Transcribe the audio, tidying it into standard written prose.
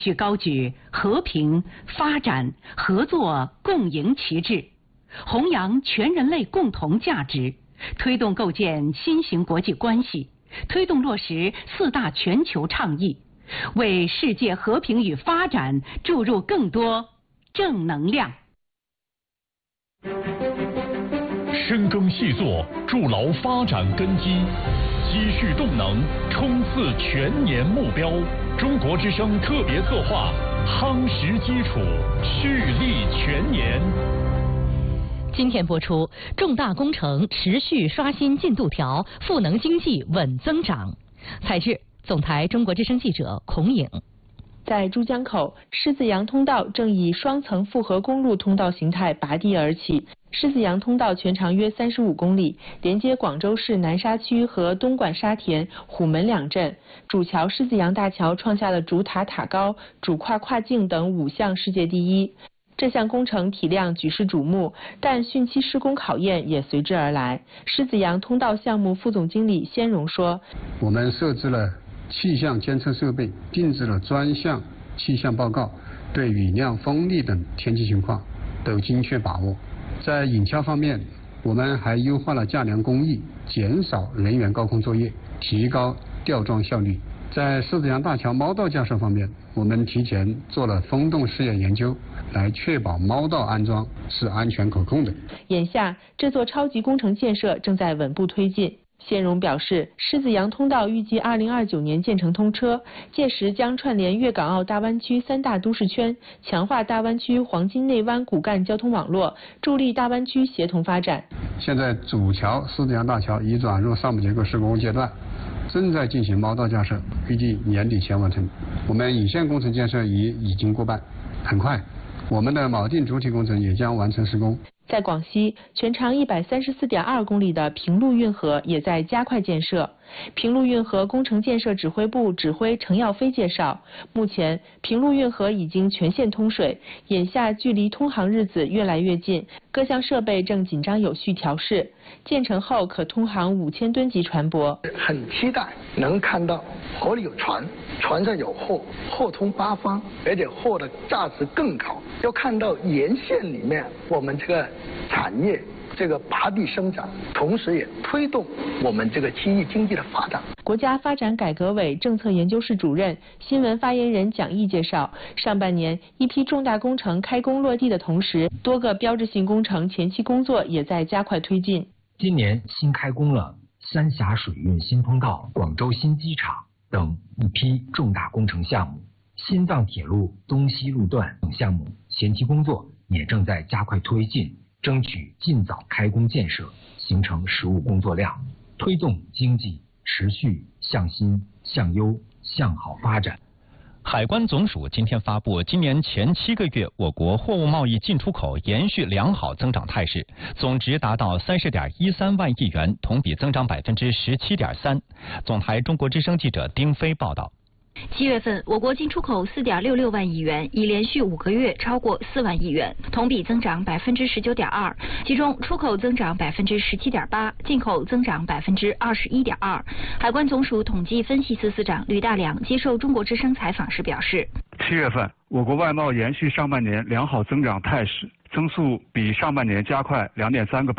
续高举和平、发展、合作、共赢旗帜，弘扬全人类共同价值，推动构建新型国际关系，推动落实4大全球倡议，为世界和平与发展注入更多正能量。 深耕细作，筑牢发展根基，积蓄动能，冲刺全年目标。中国之声特别策划，夯实基础，蓄力全年。 今天播出，重大工程持续刷新进度条，赋能经济稳增长。采制总台中国之声记者孔颖。 在珠江口，狮子洋通道正以双层复合公路通道形态拔地而起。狮子洋通道全长约35公里，连接广州市南沙区和东莞沙田、虎门2镇。主桥狮子洋大桥创下了主塔塔高、主跨跨境等5项世界第一。这项工程体量举世瞩目，但汛期施工考验也随之而来。狮子洋通道项目副总经理先荣说：“ 我们设置了气象监测设备，定制了专项气象报告，对雨量、风力等天气情况都精确把握。在引桥方面，我们还优化了架梁工艺，减少人员高空作业，提高吊装效率。在狮子洋大桥猫道架设方面，我们提前做了风洞试验研究，来确保猫道安装是安全可控的。 眼下，这座超级工程建设正在稳步推进。先荣表示，狮子洋通道预计2029年建成通车，届时将串联粤港澳大湾区3大都市圈，强化大湾区黄金内湾骨干交通网络，助力大湾区协同发展。 现在主桥狮子洋大桥已转入上部结构施工阶段，正在进行猫道架设，预计年底前完成。我们引线工程建设已经过半，很快我们的锚定主体工程也将完成施工。 在广西，全长134.2公里的平陆运河也在加快建设。平陆运河工程建设指挥部指挥程耀飞介绍，目前平陆运河已经全线通水，眼下距离通航日子越来越近，各项设备正紧张有序调试，建成后可通航5000吨级船舶。 很期待能看到河里有船，船上有货，货通8方，而且货的价值更高。要看到沿线里面我们这个产业这个拔地生长，同时也推动我们这个区域经济的发展。 国家发展改革委政策研究室主任、新闻发言人蒋毅介绍，上半年一批重大工程开工落地的同时，多个标志性工程前期工作也在加快推进。 今年新开工了三峡水运新通道、广州新机场等一批重大工程项目，新藏铁路东西路段等项目前期工作也正在加快推进，争取尽早开工建设，形成实务工作量，推动经济持续向新、向优、向好发展。 海关总署今天发布，今年前7个月，我国货物贸易进出口延续良好增长态势，总值达到30.13万亿元，同比增长17.3%。总台中国之声记者丁飞报道。 7月份，我国进出口4.66万亿元，已连续5个月超过4万亿元，同比增长19.2%。其中，出口增长17.8%，进口增长21.2%。海关总署统计分析司司长吕大良接受中国之声采访时表示 ，7月份，我国外贸延续上半年良好增长态势，增速比上半年加快2.3个